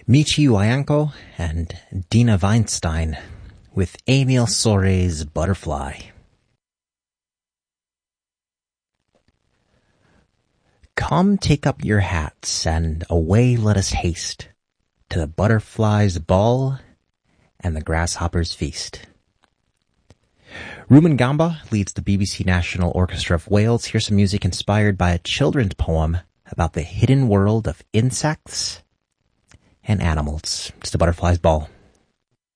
Michi Wayanko and Dina Weinstein with Emile Sauré's Butterfly. Come take up your hats and away let us haste to the butterfly's ball and the grasshopper's feast. Rumen Gamba leads the BBC National Orchestra of Wales. Here's some music inspired by a children's poem about the hidden world of insects and animals. It's the butterfly's ball.